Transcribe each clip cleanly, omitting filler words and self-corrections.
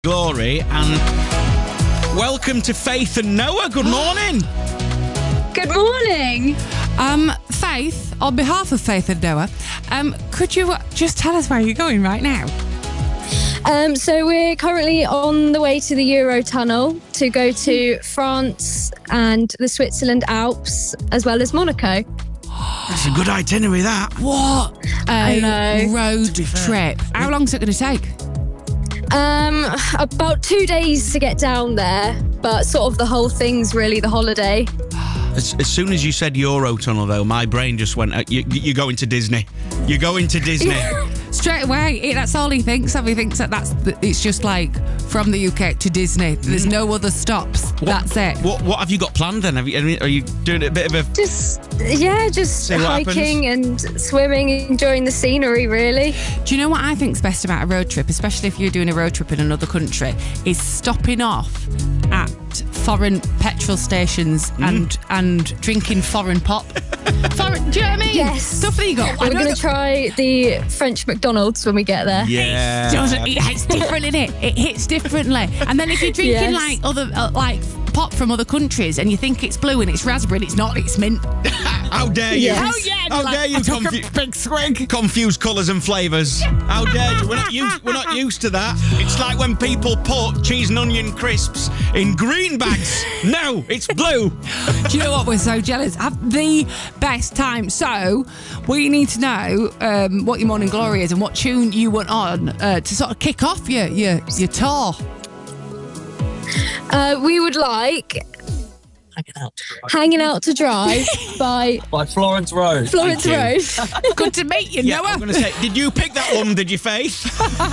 Glory, and welcome to Faith and Noah. Good morning. Good morning. Faith, on behalf of Faith and Noah, could you just tell us where you're going right now? So we're currently on the way to the Eurotunnel to go to France and the Switzerland Alps, as well as Monaco. That's a good itinerary, that. What I a know. road trip. How long's it going to take? About 2 days to get down there, but sort of the whole thing's really the holiday. As soon as you said Eurotunnel, though, my brain just went, you're going to Disney. You're going to Disney. Straight away, that's all he thinks of. He thinks it's just like from the UK to Disney. There's no other stops. That's it. What have you got planned then? Are you doing a bit of a... Just See what hiking and swimming, enjoying the scenery, really. Do you know what I think's best about a road trip, especially if you're doing a road trip in another country, is stopping off at foreign petrol stations and drinking foreign pop. Foreign, do you know what I mean? Yes. Stuff that you got. We're going to try the French McDonald's when we get there. Yeah. It's different, isn't it? It hits differently. And then if you're drinking Yes. like other pop from other countries and you think it's blue and it's raspberry and it's not, it's mint. How dare you? Yes. Oh yeah, How dare you I took a big swig. confuse colours and flavours? How dare you? We're not used to that. It's like when people put cheese and onion crisps in green bags. No, it's blue. Do you know what? We're so jealous. Have the best time. So we need to know what your morning glory is and what tune you want on to sort of kick off your tour. We would like Hanging Out to Dry by Florence Rose. Florence Rose. Good to meet you, Yeah, Noah. I'm going to say, did you pick that one, did you, Faith?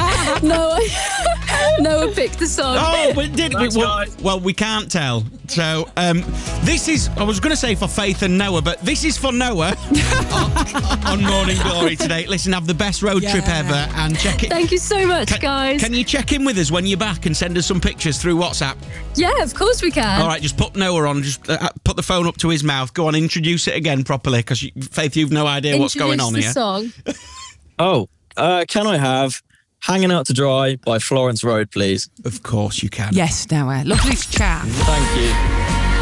Noah picked the song. Oh, but did we? Thanks, guys. Well, we can't tell. So, this is, I was going to say for Faith and Noah, but this is for Noah on Morning Glory today. Listen, have the best road trip ever and check it. Thank you so much, guys. Can you check in with us when you're back and send us some pictures through WhatsApp? Yeah, of course we can. All right, just put Noah on, just put the phone up to his mouth. Go on, introduce it again properly, because Faith, you've no idea what's going on Introduce here. the song. Can I have Hanging Out to Dry by Florence Road, please? Of course you can. Yes, Noah. Lovely to chat. Thank you.